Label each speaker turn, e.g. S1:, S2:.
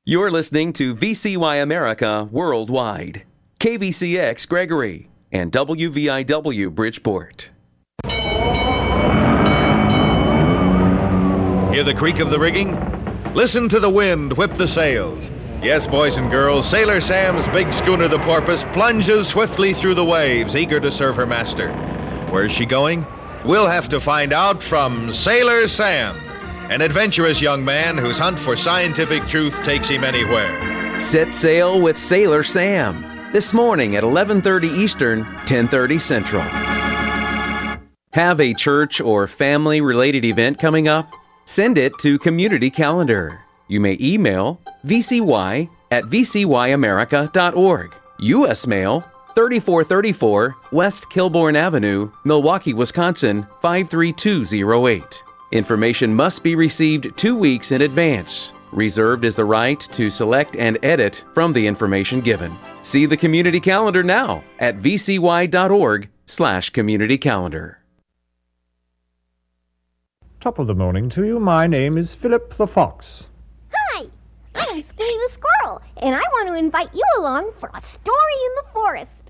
S1: You're listening to VCY America Worldwide, KVCX Gregory, and WVIW Bridgeport.
S2: Hear the creak of the rigging? Listen to the wind whip the sails. Yes, boys and girls, Sailor Sam's big schooner, the Porpoise, plunges swiftly through the waves, eager to serve her master. Where's she going? We'll have to find out from Sailor Sam, an adventurous young man whose hunt for scientific truth takes him anywhere.
S1: Set sail with Sailor Sam this morning at 11:30 Eastern, 10:30 Central. Have a church or family-related event coming up? Send it to Community Calendar. You may email vcy@vcyamerica.org. U.S. Mail, 3434 West Kilbourne Avenue, Milwaukee, Wisconsin, 53208. Information must be received 2 weeks in advance. Reserved is the right to select and edit from the information given. See the Community Calendar now at vcy.org/community calendar.
S3: Top of the morning to you. My name is Philip the Fox.
S4: Hi, I'm Spinny the Squirrel, and I want to invite you along for a story in the forest.